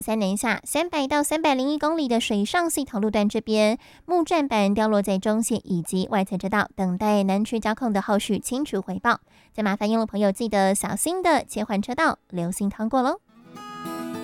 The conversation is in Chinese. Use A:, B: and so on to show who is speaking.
A: 三南下300到301公里的水上系统路段这边，木栈板掉落在中线以及外侧车道，等待南区交控的后续清除回报。再麻烦用路朋友记得小心的切换车道，留心通过喽。